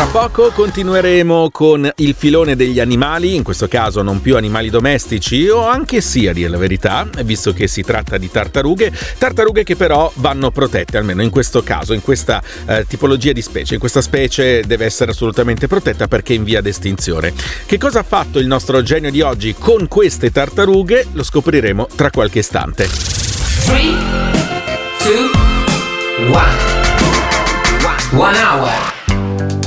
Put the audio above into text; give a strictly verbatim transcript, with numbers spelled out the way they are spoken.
Poco continueremo con il filone degli animali, in questo caso non più animali domestici, o anche sì, a dire la verità, visto che si tratta di tartarughe, tartarughe che però vanno protette, almeno in questo caso, in questa eh, tipologia di specie. In questa specie deve essere assolutamente protetta perché è in via d'estinzione. Che cosa ha fatto il nostro genio di oggi con queste tartarughe? Lo scopriremo tra qualche istante. tre, due, uno. One hour